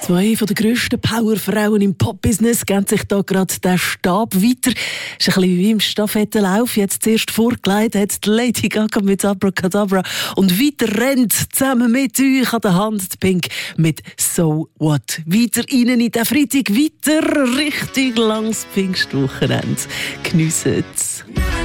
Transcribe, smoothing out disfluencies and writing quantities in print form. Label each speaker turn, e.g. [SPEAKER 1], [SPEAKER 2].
[SPEAKER 1] Zwei von den grössten Powerfrauen im Pop-Business geben sich da gerade den Stab weiter. Ist ein bisschen wie im Stafettenlauf. Jetzt zuerst vorgelegt hat Lady Gaga mit Abracadabra und weiter rennt zusammen mit euch an der Hand die Pink mit So What. Weiter rein in den Freitag, weiter richtig langes Pfingstwochenende. Geniessen's.